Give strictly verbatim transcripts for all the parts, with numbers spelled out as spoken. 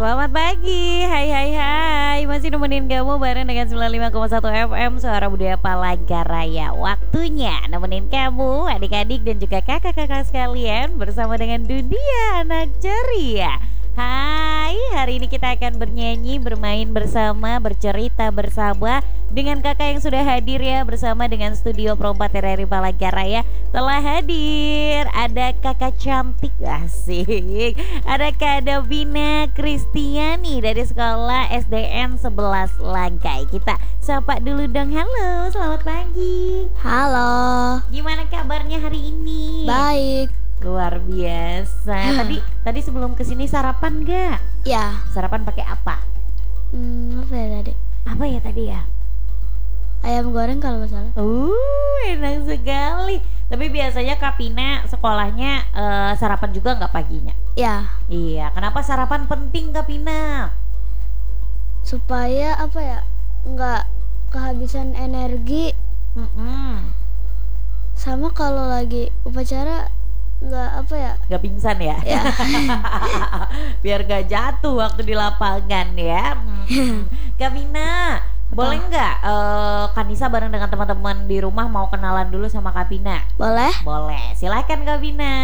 Selamat pagi, hai hai hai. Masih nemenin kamu bareng dengan sembilan puluh lima koma satu F M Suara Budaya Palangkaraya. Waktunya nemenin kamu, adik-adik dan juga kakak-kakak sekalian, bersama dengan dunia anak ceria. Hai, hari ini kita akan bernyanyi, bermain bersama, bercerita bersama dengan kakak yang sudah hadir ya, bersama dengan Studio Pro empat R R I Palangkaraya. Telah hadir, ada kakak cantik, asik. Ada Kak Davina Kristiani dari sekolah S D N sebelas Langkai. Kita sapa dulu dong, halo, selamat pagi. Halo. Gimana kabarnya hari ini? Baik. Luar biasa. Tadi tadi sebelum kesini sarapan gak? Ya. Sarapan pakai apa? Hmm, apa ya tadi? Apa ya tadi ya? Ayam goreng kalau nggak salah. Uh, enak sekali. Tapi biasanya Kapina sekolahnya uh, sarapan juga nggak paginya? Ya. Iya. Kenapa sarapan penting Kapina? Supaya apa ya? Nggak kehabisan energi. Mm-mm. Sama kalau lagi upacara nggak apa ya? Nggak pingsan ya? Ya. Biar nggak jatuh waktu di lapangan ya. Mm-mm. Kapina, boleh nggak uh, Kanisa bareng dengan teman-teman di rumah mau kenalan dulu sama Kapina? Boleh? Boleh. Silakan Kapina.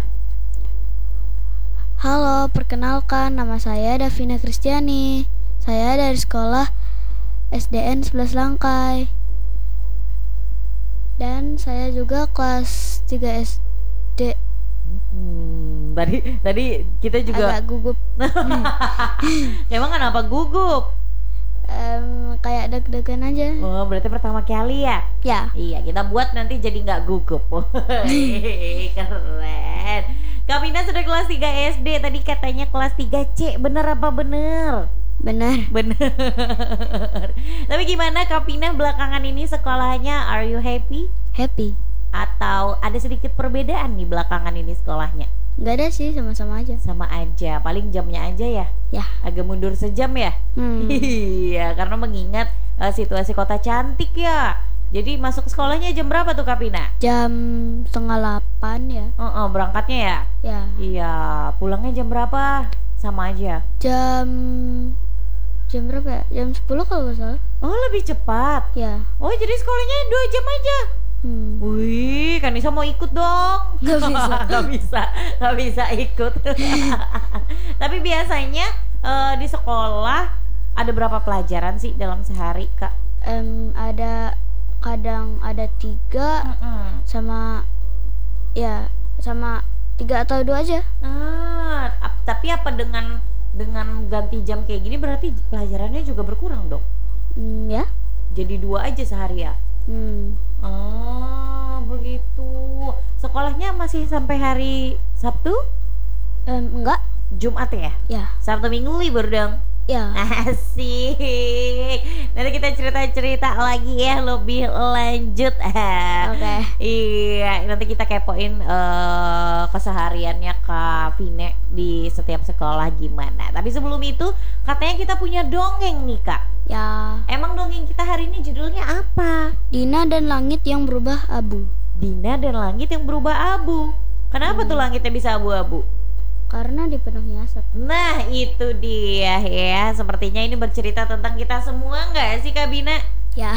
Halo, perkenalkan nama saya Davina Kristiani. Saya dari sekolah S D N sebelas Langkai. Dan saya juga kelas tiga S D. Hmm, tadi tadi kita juga agak gugup. Emang kenapa gugup? Um, kayak deg-degan aja. Oh, berarti pertama kali ya? Ya. Iya, kita buat nanti jadi nggak gugup. Keren. Kapina sudah kelas tiga S D, tadi katanya kelas tiga C, bener apa bener? Bener. Bener. Tapi gimana Kapina belakangan ini sekolahnya, are you happy? Happy. Atau ada sedikit perbedaan nih belakangan ini sekolahnya? Gak ada sih, sama-sama aja. Sama aja, paling jamnya aja ya? Ya. Agak mundur sejam ya? Hmm. Iya, karena mengingat uh, situasi kota cantik ya. Jadi masuk sekolahnya jam berapa tuh Kapina? Jam setengah delapan ya. Uh-uh, berangkatnya ya? Ya. Iya, pulangnya jam berapa? Sama aja. Jam Jam berapa ya? Jam sepuluh kalau nggak salah. Oh, lebih cepat. Ya. Oh, jadi sekolahnya dua jam aja. Hmm. Wih, Kanisa mau ikut dong? Gak bisa. Gak bisa, gak bisa ikut. Tapi biasanya uh, di sekolah ada berapa pelajaran sih dalam sehari, Kak? Um, ada kadang ada tiga. Mm-mm. sama ya sama tiga atau dua aja. Ah, ap- tapi apa dengan dengan ganti jam kayak gini berarti pelajarannya juga berkurang dong? Hmm, ya. Jadi dua aja sehari ya? Hmm. Ah, begitu. Sekolahnya masih sampai hari Sabtu? Um, enggak. Jumat ya? Ya. Sabtu Minggu libur dong? Ya. Asik. Nanti kita cerita-cerita lagi ya lebih lanjut. Oke. Okay. Iya, nanti kita kepoin uh, kesehariannya Kak Vine di setiap sekolah gimana. Tapi sebelum itu katanya kita punya dongeng nih Kak. Ya. Emang dongeng kita hari ini judulnya apa? Dina dan langit yang berubah abu. Dina dan langit yang berubah abu. Kenapa hmm. tuh langitnya bisa abu-abu? Karena dipenuhi asap. Nah itu dia ya. Sepertinya ini bercerita tentang kita semua gak sih Kak Bina? Ya.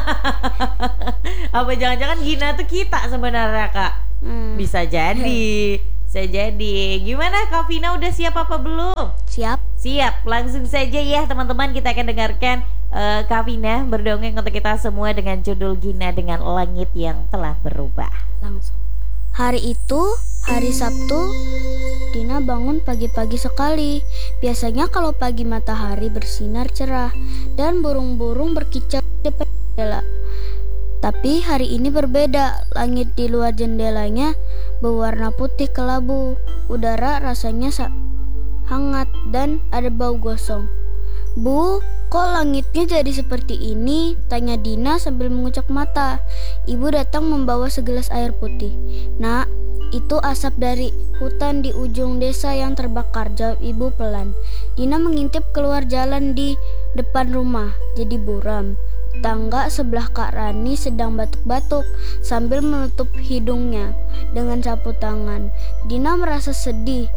Apa jangan-jangan Gina tuh kita sebenarnya Kak? hmm. Bisa jadi. Bisa jadi. Gimana Kak Vina udah siap apa belum? Siap. Siap. Langsung saja ya teman-teman, kita akan dengarkan uh, Kak Vina berdongeng untuk kita semua dengan judul Gina dengan langit yang telah berubah. Langsung. Hari itu, hari Sabtu, Dina bangun pagi-pagi sekali. Biasanya kalau pagi matahari bersinar cerah dan burung-burung berkicau di depan jendela. Tapi hari ini berbeda. Langit di luar jendelanya berwarna putih kelabu. Udara rasanya hangat dan ada bau gosong. Bu, kok langitnya jadi seperti ini? Tanya Dina sambil mengucap mata. Ibu datang membawa segelas air putih. Nak, itu asap dari hutan di ujung desa yang terbakar, jawab ibu pelan. Dina mengintip keluar jalan di depan rumah, jadi buram. Tangga sebelah Kak Rani sedang batuk-batuk sambil menutup hidungnya dengan sapu tangan. Dina merasa sedih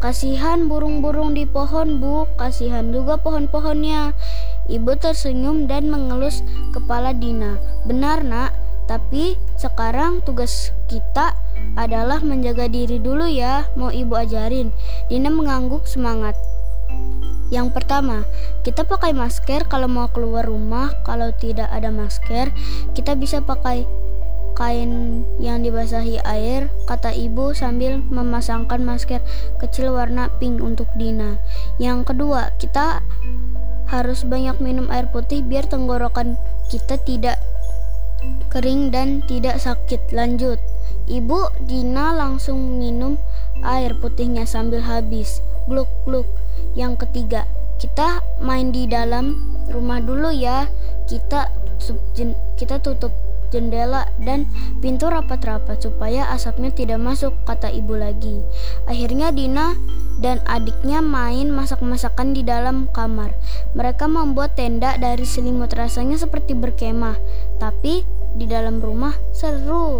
Kasihan burung-burung di pohon, Bu. Kasihan juga pohon-pohonnya. Ibu tersenyum dan mengelus kepala Dina. Benar, Nak. Tapi sekarang tugas kita adalah menjaga diri dulu ya. Mau Ibu ajarin? Dina mengangguk semangat. Yang pertama, kita pakai masker kalau mau keluar rumah. Kalau tidak ada masker, kita bisa pakai kain yang dibasahi air, kata ibu sambil memasangkan masker kecil warna pink untuk Dina. Yang kedua, kita harus banyak minum air putih biar tenggorokan kita tidak kering dan tidak sakit. Lanjut. Ibu Dina langsung minum air putihnya sambil habis. Gluk-gluk. Yang ketiga, kita main di dalam rumah dulu ya. Kita tutup, jen, kita tutup jendela dan pintu rapat-rapat supaya asapnya tidak masuk, kata ibu lagi. Akhirnya Dina dan adiknya main masak-masakan di dalam kamar. Mereka membuat tenda dari selimut, rasanya seperti berkemah, tapi di dalam rumah seru.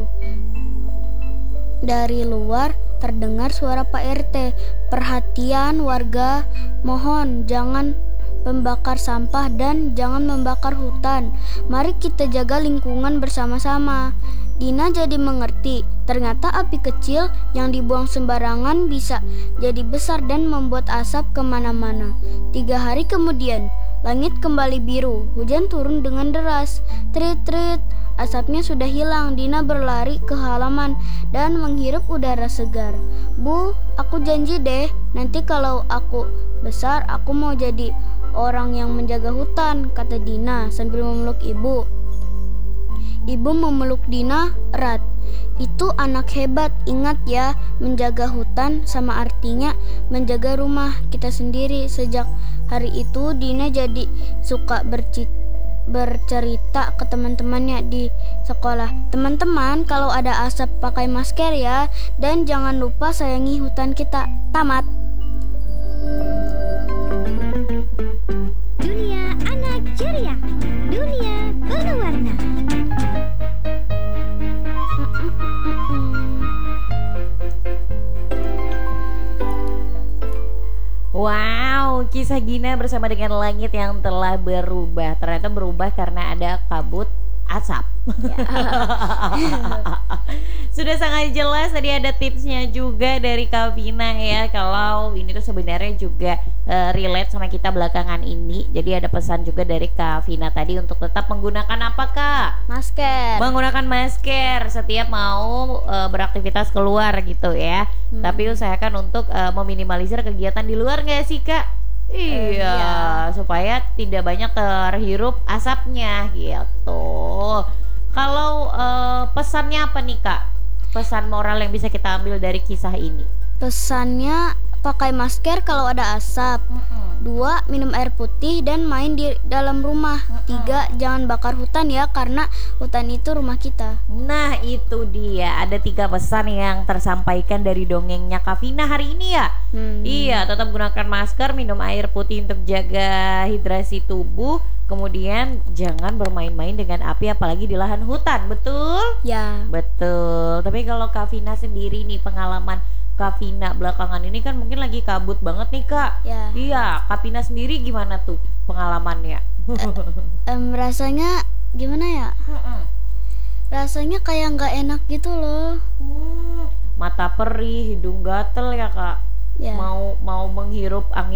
Dari luar terdengar suara Pak R T. Perhatian warga, mohon jangan membakar sampah dan jangan membakar hutan. Mari kita jaga lingkungan bersama-sama. Dina jadi mengerti, ternyata api kecil yang dibuang sembarangan bisa jadi besar dan membuat asap kemana-mana. Tiga hari kemudian, langit kembali biru, hujan turun dengan deras. Trit-trit, asapnya sudah hilang. Dina berlari ke halaman dan menghirup udara segar. Bu, aku janji deh, nanti kalau aku besar aku mau jadi orang yang menjaga hutan, kata Dina sambil memeluk ibu. Ibu memeluk Dina erat. Itu anak hebat, ingat ya, menjaga hutan sama artinya menjaga rumah kita sendiri. Sejak hari itu Dina jadi suka bercita bercerita ke teman-temannya di sekolah. Teman-teman, kalau ada asap pakai masker ya, dan jangan lupa sayangi hutan kita. Tamat. Dunia anak ceria, dunia penuh warna. Wow, kisah Gina bersama dengan langit yang telah berubah. Ternyata berubah karena ada kabut asap. Ya. Sudah sangat jelas, tadi ada tipsnya juga dari Kak Vina ya. Kalau ini tuh sebenarnya juga uh, relate sama kita belakangan ini. Jadi ada pesan juga dari Kak Vina tadi untuk tetap menggunakan apa, Kak? Masker. Menggunakan masker setiap mau uh, beraktivitas keluar gitu ya. Hmm. Tapi usahakan untuk uh, meminimalisir kegiatan di luar nggak sih, Kak? Iya, uh, iya, supaya tidak banyak terhirup asapnya gitu. Kalau uh, pesannya apa nih, Kak? Pesan moral yang bisa kita ambil dari kisah ini? Pesannya pakai masker kalau ada asap. Mm-hmm. Dua, minum air putih dan main di dalam rumah. Mm-hmm. Tiga, jangan bakar hutan ya, karena hutan itu rumah kita. Nah itu dia, ada tiga pesan yang tersampaikan dari dongengnya Kak Vina hari ini ya. Hmm. Iya, tetap gunakan masker, minum air putih untuk jaga hidrasi tubuh. Kemudian jangan bermain-main dengan api apalagi di lahan hutan, betul? Ya. Betul. Tapi kalau Kak Vina sendiri nih, pengalaman Kak Vina belakangan ini kan mungkin lagi kabut banget nih, Kak. Ya. Iya, Kak Vina sendiri gimana tuh pengalamannya? uh, um, rasanya gimana ya? Rasanya kayak nggak enak gitu loh. Hmm, mata perih, hidung gatel ya, Kak. Ya. Mau mau menghirup angin